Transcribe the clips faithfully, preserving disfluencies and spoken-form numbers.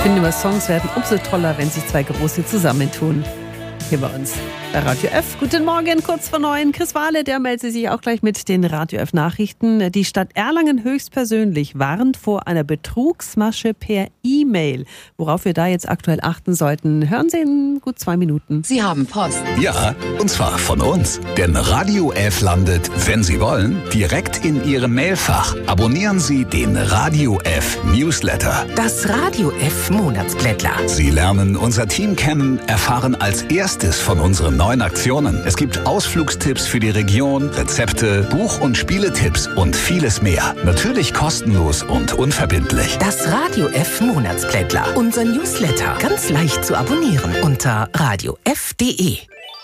finde immer, Songs werden umso toller, wenn sich zwei Große zusammentun. Hier bei uns bei Radio F. Guten Morgen, kurz vor neun. Chris Wahle, der meldet sich auch gleich mit den Radio F Nachrichten. Die Stadt Erlangen höchstpersönlich warnt vor einer Betrugsmasche per E-Mail. Worauf wir da jetzt aktuell achten sollten, hören Sie in gut zwei Minuten. Sie haben Post. Ja, und zwar von uns. Denn Radio F landet, wenn Sie wollen, direkt in Ihrem Mailfach. Abonnieren Sie den Radio F Newsletter. Das Radio F Monatsblättler. Sie lernen unser Team kennen, erfahren als erstes von unseren neuen Aktionen. Es gibt Ausflugstipps für die Region, Rezepte, Buch- und Spieletipps und vieles mehr. Natürlich kostenlos und unverbindlich. Das Radio F Monatsblättler. Unser Newsletter. Ganz leicht zu abonnieren unter radio f punkt de.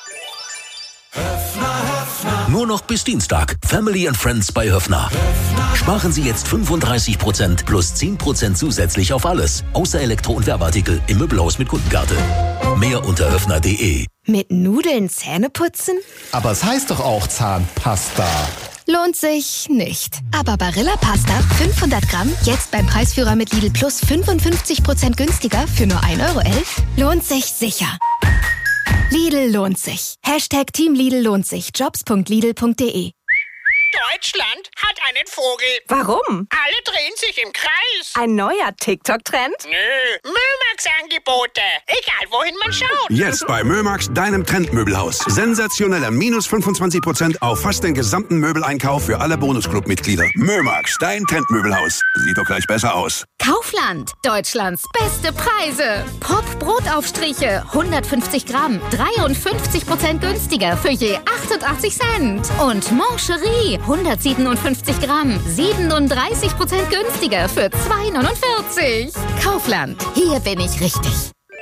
Nur noch bis Dienstag. Family and Friends bei Höffner. Sparen Sie jetzt fünfunddreißig Prozent plus zehn Prozent zusätzlich auf alles. Außer Elektro- und Werbeartikel im Möbelhaus mit Kundenkarte. Mehr unter höffner punkt de. Mit Nudeln Zähne putzen? Aber es heißt doch auch Zahnpasta. Lohnt sich nicht. Aber Barilla Pasta fünfhundert Gramm, jetzt beim Preisführer mit Lidl Plus fünfundfünfzig Prozent günstiger für nur ein Euro elf, lohnt sich sicher. Lidl lohnt sich. Hashtag Team Lidl lohnt sich. jobs punkt lidl punkt de. Deutschland hat einen Vogel. Warum? Alle drehen sich im Kreis. Ein neuer TikTok-Trend? Nö, Mömax-Angebote. Egal, wohin man schaut. Jetzt bei Mömax, deinem Trendmöbelhaus. Sensationeller minus fünfundzwanzig Prozent auf fast den gesamten Möbeleinkauf für alle Bonusclub-Mitglieder. Mömax, dein Trendmöbelhaus. Sieht doch gleich besser aus. Kaufland, Deutschlands beste Preise. Pop Brotaufstriche, hundertfünfzig Gramm, dreiundfünfzig Prozent günstiger für je achtundachtzig Cent. Und Mancherie, hundertsiebenundfünfzig Gramm, siebenunddreißig Prozent günstiger für zwei neunundvierzig. Kaufland, hier bin ich richtig.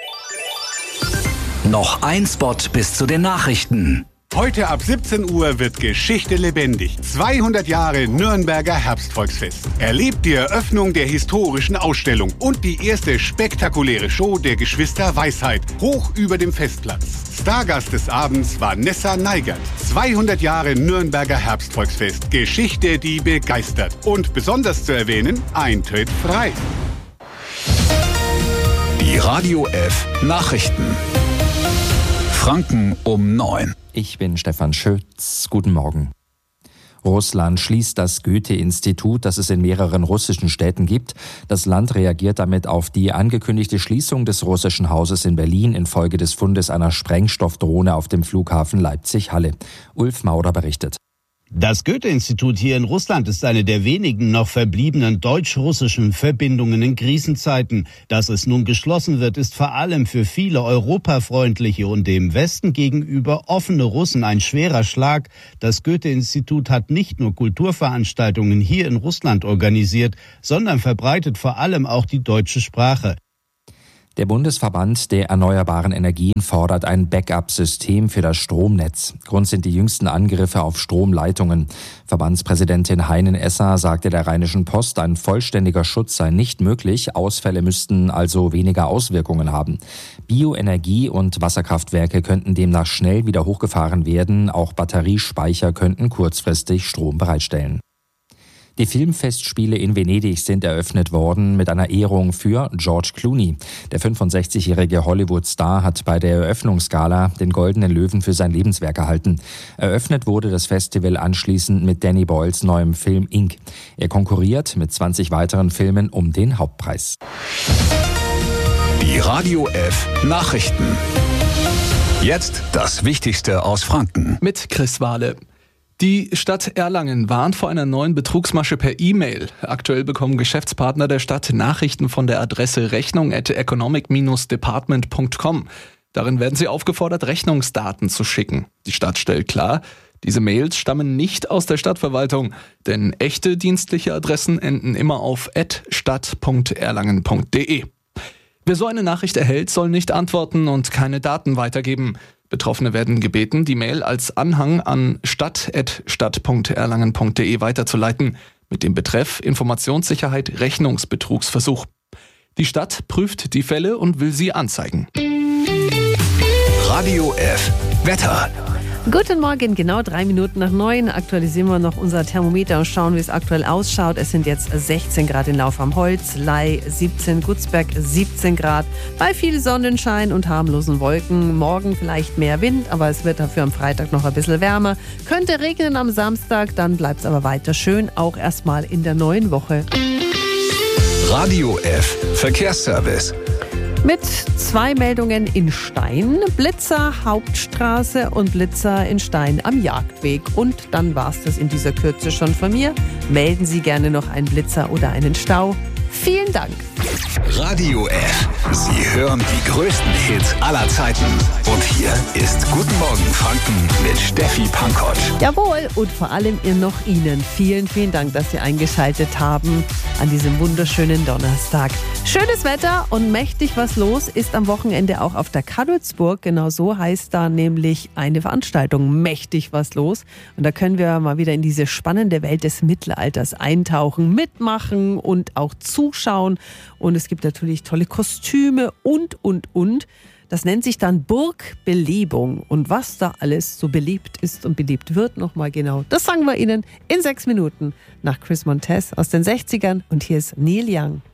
Noch ein Spot bis zu den Nachrichten. Heute ab siebzehn Uhr wird Geschichte lebendig. zweihundert Jahre Nürnberger Herbstvolksfest. Erlebt die Eröffnung der historischen Ausstellung und die erste spektakuläre Show der Geschwister Weisheit hoch über dem Festplatz. Stargast des Abends war Nessa Neigert. zweihundert Jahre Nürnberger Herbstvolksfest. Geschichte, die begeistert. Und besonders zu erwähnen, Eintritt frei. Die Radio F Nachrichten. Franken um neun. Ich bin Stefan Schütz. Guten Morgen. Russland schließt das Goethe-Institut, das es in mehreren russischen Städten gibt. Das Land reagiert damit auf die angekündigte Schließung des russischen Hauses in Berlin infolge des Fundes einer Sprengstoffdrohne auf dem Flughafen Leipzig-Halle. Ulf Maurer berichtet. Das Goethe-Institut hier in Russland ist eine der wenigen noch verbliebenen deutsch-russischen Verbindungen in Krisenzeiten. Dass es nun geschlossen wird, ist vor allem für viele europafreundliche und dem Westen gegenüber offene Russen ein schwerer Schlag. Das Goethe-Institut hat nicht nur Kulturveranstaltungen hier in Russland organisiert, sondern verbreitet vor allem auch die deutsche Sprache. Der Bundesverband der erneuerbaren Energien fordert ein Backup-System für das Stromnetz. Grund sind die jüngsten Angriffe auf Stromleitungen. Verbandspräsidentin Heinen Esser sagte der Rheinischen Post, ein vollständiger Schutz sei nicht möglich. Ausfälle müssten also weniger Auswirkungen haben. Bioenergie- und Wasserkraftwerke könnten demnach schnell wieder hochgefahren werden. Auch Batteriespeicher könnten kurzfristig Strom bereitstellen. Die Filmfestspiele in Venedig sind eröffnet worden mit einer Ehrung für George Clooney. Der fünfundsechzigjährige Hollywood-Star hat bei der Eröffnungsgala den Goldenen Löwen für sein Lebenswerk erhalten. Eröffnet wurde das Festival anschließend mit Danny Boyles neuem Film Ink. Er konkurriert mit zwanzig weiteren Filmen um den Hauptpreis. Die Radio F Nachrichten. Jetzt das Wichtigste aus Franken. Mit Chris Wahle. Die Stadt Erlangen warnt vor einer neuen Betrugsmasche per E-Mail. Aktuell bekommen Geschäftspartner der Stadt Nachrichten von der Adresse rechnung at economic dash department punkt com. Darin werden sie aufgefordert, Rechnungsdaten zu schicken. Die Stadt stellt klar, diese Mails stammen nicht aus der Stadtverwaltung, denn echte dienstliche Adressen enden immer auf at stadt punkt erlangen punkt de. Wer so eine Nachricht erhält, soll nicht antworten und keine Daten weitergeben. Betroffene werden gebeten, die Mail als Anhang an stadt at stadt punkt erlangen punkt de weiterzuleiten, mit dem Betreff Informationssicherheit Rechnungsbetrugsversuch. Die Stadt prüft die Fälle und will sie anzeigen. Radio F Wetter. Guten Morgen, genau drei Minuten nach neun aktualisieren wir noch unser Thermometer und schauen, wie es aktuell ausschaut. Es sind jetzt sechzehn Grad in Lauf am Holz, Ley siebzehn, Gutzberg siebzehn Grad, bei viel Sonnenschein und harmlosen Wolken. Morgen vielleicht mehr Wind, aber es wird dafür am Freitag noch ein bisschen wärmer. Könnte regnen am Samstag, dann bleibt es aber weiter schön, auch erstmal in der neuen Woche. Radio F Verkehrsservice. Mit zwei Meldungen in Stein, Blitzer Hauptstraße und Blitzer in Stein am Jagdweg. Und dann war's das in dieser Kürze schon von mir. Melden Sie gerne noch einen Blitzer oder einen Stau. Vielen Dank. Radio F. Sie hören die größten Hits aller Zeiten. Und hier ist Guten Morgen Franken mit Steffi Pankott. Jawohl, und vor allem ihr noch Ihnen vielen, vielen Dank, dass Sie eingeschaltet haben an diesem wunderschönen Donnerstag. Schönes Wetter und mächtig was los ist am Wochenende auch auf der Kadolzburg. Genau so heißt da nämlich eine Veranstaltung, mächtig was los. Und da können wir mal wieder in diese spannende Welt des Mittelalters eintauchen, mitmachen und auch zuschauen. Und es gibt natürlich tolle Kostüme und, und, und. Das nennt sich dann Burgbelebung. Und was da alles so beliebt ist und beliebt wird, nochmal genau, das sagen wir Ihnen in sechs Minuten nach Chris Montez aus den sechzigern. Und hier ist Neil Young.